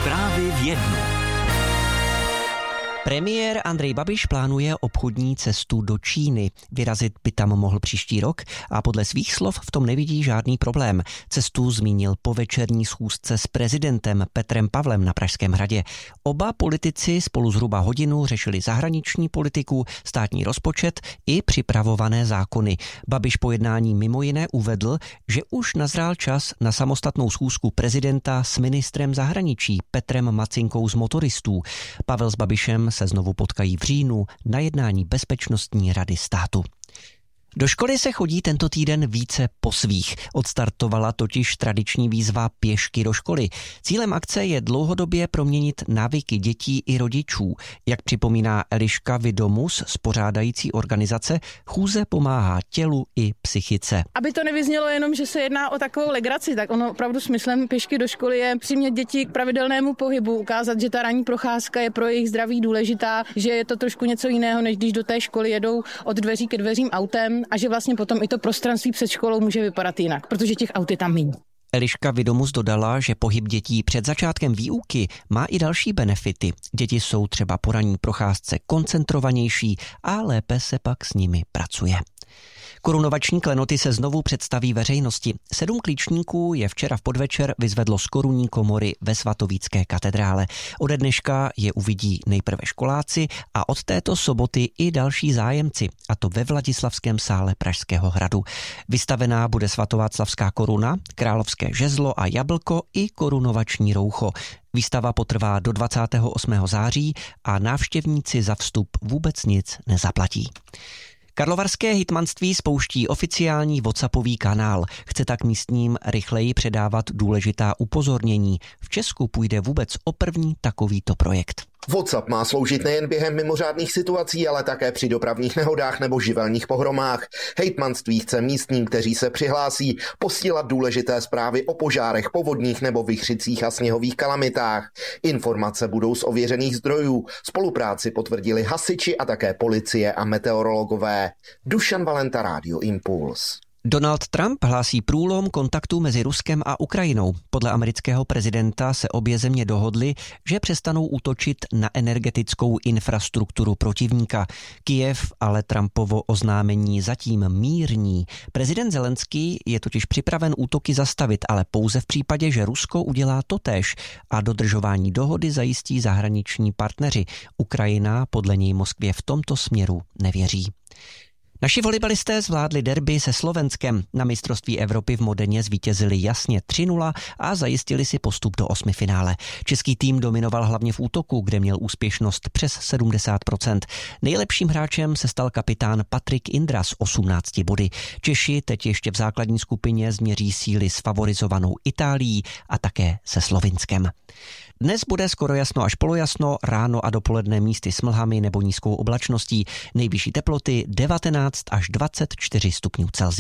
Zprávy v jednu. Premiér Andrej Babiš plánuje obchodní cestu do Číny. Vyrazit by tam mohl příští rok a podle svých slov v tom nevidí žádný problém. Cestu zmínil po večerní schůzce s prezidentem Petrem Pavlem na Pražském hradě. Oba politici spolu zhruba hodinu řešili zahraniční politiku, státní rozpočet i připravované zákony. Babiš po jednání mimo jiné uvedl, že už nazrál čas na samostatnou schůzku prezidenta s ministrem zahraničí Petrem Macinkou z Motoristů. Pavel s Babišem se znovu potkají v říjnu na jednání Bezpečnostní rady státu. Do školy se chodí tento týden více po svých. Odstartovala totiž tradiční výzva Pěšky do školy. Cílem akce je dlouhodobě proměnit návyky dětí i rodičů. Jak připomíná Eliška Vidomus z pořádající organizace, chůze pomáhá tělu i psychice. Aby to nevyznělo jenom, že se jedná o takovou legraci, tak ono opravdu smyslem Pěšky do školy je přimět děti k pravidelnému pohybu, ukázat, že ta ranní procházka je pro jejich zdraví důležitá, že je to trošku něco jiného, než když do té školy jedou od dveří ke dveřím autem. A že vlastně potom i to prostranství před školou může vypadat jinak, protože těch aut je tam méně. Eliška Vidomus dodala, že pohyb dětí před začátkem výuky má i další benefity. Děti jsou třeba po ranní procházce koncentrovanější a lépe se pak s nimi pracuje. Korunovační klenoty se znovu představí veřejnosti. 7 klíčníků je včera v podvečer vyzvedlo z korunní komory ve svatovícké katedrále. Ode dneška je uvidí nejprve školáci a od této soboty i další zájemci, a to ve Vladislavském sále Pražského hradu. Vystavená bude svatováclavská koruna, královské žezlo a jablko i korunovační roucho. Výstava potrvá do 28. září a návštěvníci za vstup vůbec nic nezaplatí. Karlovarské hejtmanství spouští oficiální WhatsAppový kanál. Chce tak místním rychleji předávat důležitá upozornění. V Česku půjde vůbec o první takovýto projekt. WhatsApp má sloužit nejen během mimořádných situací, ale také při dopravních nehodách nebo živelních pohromách. Hejtmanství chce místním, kteří se přihlásí, posílat důležité zprávy o požárech, povodních nebo vichřicích a sněhových kalamitách. Informace budou z ověřených zdrojů. Spolupráci potvrdili hasiči a také policie a meteorologové. Dušan Valenta, Rádio Impuls. Donald Trump hlásí průlom kontaktů mezi Ruskem a Ukrajinou. Podle amerického prezidenta se obě země dohodly, že přestanou útočit na energetickou infrastrukturu protivníka. Kyjev ale Trumpovo oznámení zatím mírní. Prezident Zelenský je totiž připraven útoky zastavit, ale pouze v případě, že Rusko udělá totéž a dodržování dohody zajistí zahraniční partneři. Ukrajina podle něj Moskvě v tomto směru nevěří. Naši volejbalisté zvládli derby se Slovenskem. Na mistrovství Evropy v Modeně zvítězili jasně 3-0 a zajistili si postup do osmifinále. Český tým dominoval hlavně v útoku, kde měl úspěšnost přes 70%. Nejlepším hráčem se stal kapitán Patrik Indra s 18 body. Češi teď ještě v základní skupině změří síly s favorizovanou Itálií a také se Slovinskem. Dnes bude skoro jasno až polojasno, ráno a dopoledne místy s mlhami nebo nízkou oblačností. Nejvyšší teploty 19 až 24 stupňů Celsia.